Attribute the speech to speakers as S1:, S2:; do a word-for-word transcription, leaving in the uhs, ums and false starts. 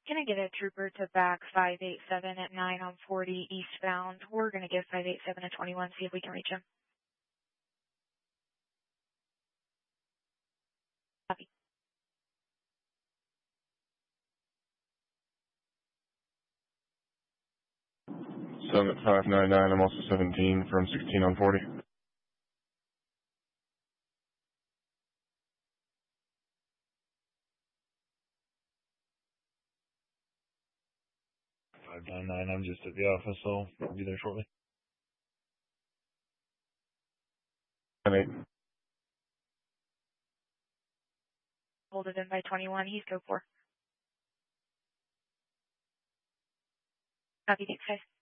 S1: Can I get a trooper to back five eight seven at nine on forty eastbound? We're going to give five eight seven a twenty-one, see if we can reach him. Copy.
S2: Summit five nine nine, I'm also seventeen from sixteen on forty.
S3: five nine nine, I'm just at the office, so I'll be there shortly.
S2: ten eight.
S1: Hold it in by twenty-one, he's go for. Copy, thanks guys.